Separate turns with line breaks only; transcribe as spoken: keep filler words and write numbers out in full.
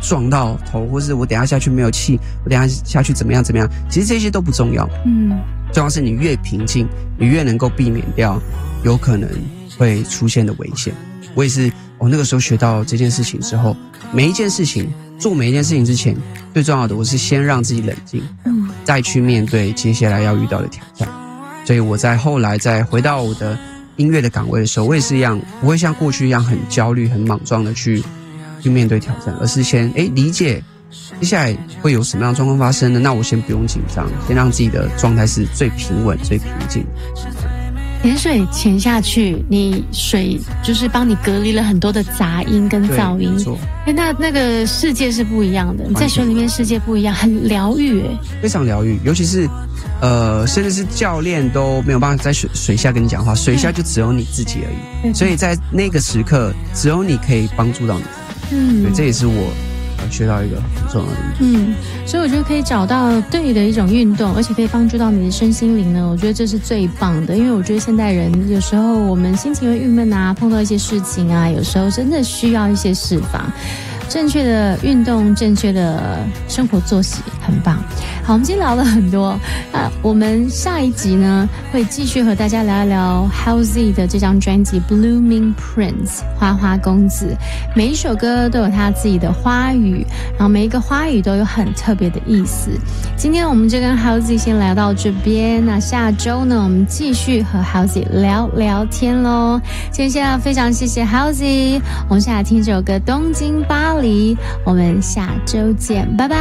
撞到头，或是我等一下下去没有气，我等一下下去怎么样怎么样，其实这些都不重要。嗯，重要是你越平静，你越能够避免掉有可能会出现的危险。我也是，我那个时候学到这件事情之后，每一件事情做每一件事情之前，最重要的我是先让自己冷静，嗯，再去面对接下来要遇到的挑战。所以我在后来再回到我的音乐的岗位的时候，我也是一样，不会像过去一样很焦虑、很莽撞的去去面对挑战，而是先诶理解接下来会有什么样的状况发生呢？那我先不用紧张，先让自己的状态是最平稳、最平静。
潜水潜下去，你水就是帮你隔离了很多的杂音跟噪音，那那个世界是不一样的，你在水里面世界不一样，很疗愈诶，
非常疗愈，尤其是呃，甚至是教练都没有办法在水水下跟你讲话，水下就只有你自己而已，所以在那个时刻，只有你可以帮助到你。嗯，对，这也是我学到一个很重要的运动。
嗯，所以我觉得可以找到对的一种运动，而且可以帮助到你的身心灵呢，我觉得这是最棒的。因为我觉得现代人有时候我们心情会郁闷啊，碰到一些事情啊，有时候真的需要一些释放。正确的运动，正确的生活作息，很棒。好，我们今天聊了很多，那我们下一集呢会继续和大家聊一聊 Halsey 的这张专辑 Blooming Prince 花花公子。每一首歌都有它自己的花语，然后每一个花语都有很特别的意思。今天我们就跟 Halsey 先聊到这边，那下周呢我们继续和 Halsey 聊聊天咯。今天非常谢谢 Halsey， 我们现在听这首歌《东京巴黎》，我们下周见，拜拜。